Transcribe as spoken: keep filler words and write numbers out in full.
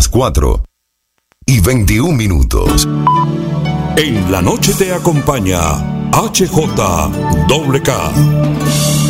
las cuatro y veintiún minutos. En la noche te acompaña H J K.